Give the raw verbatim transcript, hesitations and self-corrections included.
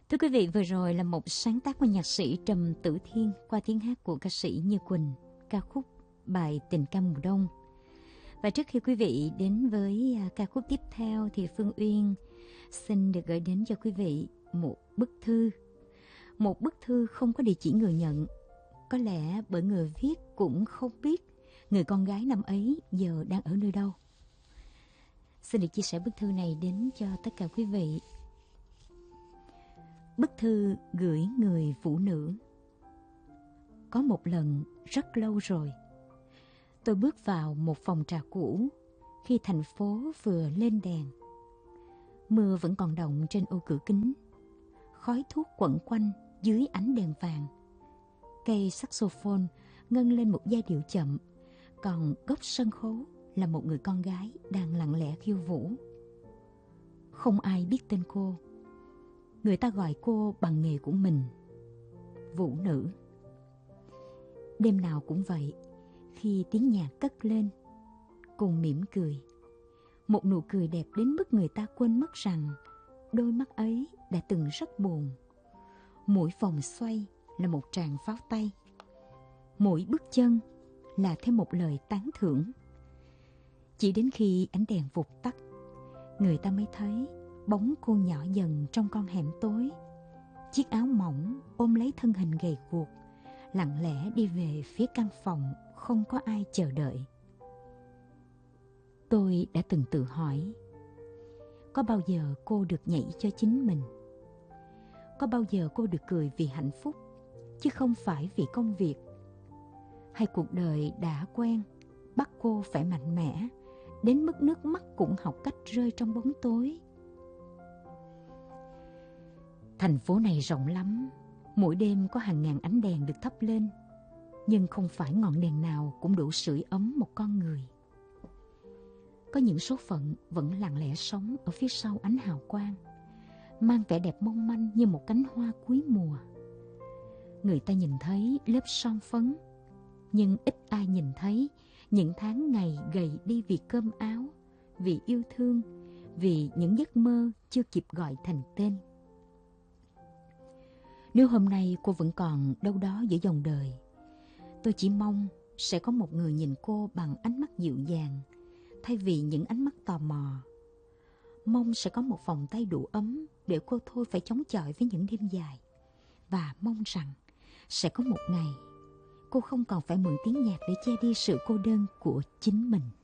Thưa quý vị, vừa rồi là một sáng tác của nhạc sĩ Trầm Tử Thiên qua tiếng hát của ca sĩ Như Quỳnh, ca khúc Bài Tình Ca Mùa Đông. Và trước khi quý vị đến với ca khúc tiếp theo thì Phương Uyên xin được gửi đến cho quý vị một bức thư. Một bức thư không có địa chỉ người nhận. Có lẽ bởi người viết cũng không biết người con gái năm ấy giờ đang ở nơi đâu. Xin được chia sẻ bức thư này đến cho tất cả quý vị. Bức thư gửi người phụ nữ. Có một lần rất lâu rồi, tôi bước vào một phòng trà cũ khi thành phố vừa lên đèn. Mưa vẫn còn đọng trên ô cửa kính. Khói thuốc quẩn quanh dưới ánh đèn vàng. Cây saxophone ngân lên một giai điệu chậm, còn góc sân khấu là một người con gái đang lặng lẽ khiêu vũ. Không ai biết tên cô. Người ta gọi cô bằng nghề của mình, vũ nữ. Đêm nào cũng vậy, khi tiếng nhạc cất lên, cô mỉm cười. Một nụ cười đẹp đến mức người ta quên mất rằng đôi mắt ấy đã từng rất buồn. Mỗi vòng xoay là một tràng pháo tay. Mỗi bước chân là thêm một lời tán thưởng. Chỉ đến khi ánh đèn vụt tắt, người ta mới thấy bóng cô nhỏ dần trong con hẻm tối. Chiếc áo mỏng ôm lấy thân hình gầy guộc, lặng lẽ đi về phía căn phòng không có ai chờ đợi. Tôi đã từng tự hỏi, có bao giờ cô được nhảy cho chính mình? Có bao giờ cô được cười vì hạnh phúc, chứ không phải vì công việc? Hay cuộc đời đã quen bắt cô phải mạnh mẽ, đến mức nước mắt cũng học cách rơi trong bóng tối? Thành phố này rộng lắm, mỗi đêm có hàng ngàn ánh đèn được thắp lên, nhưng không phải ngọn đèn nào cũng đủ sưởi ấm một con người. Có những số phận vẫn lặng lẽ sống ở phía sau ánh hào quang, mang vẻ đẹp mong manh như một cánh hoa cuối mùa. Người ta nhìn thấy lớp son phấn, nhưng ít ai nhìn thấy những tháng ngày gầy đi vì cơm áo, vì yêu thương, vì những giấc mơ chưa kịp gọi thành tên. Nếu hôm nay cô vẫn còn đâu đó giữa dòng đời, tôi chỉ mong sẽ có một người nhìn cô bằng ánh mắt dịu dàng, thay vì những ánh mắt tò mò. Mong sẽ có một vòng tay đủ ấm để cô thôi phải chống chọi với những đêm dài. Và mong rằng sẽ có một ngày cô không còn phải mượn tiếng nhạc để che đi sự cô đơn của chính mình.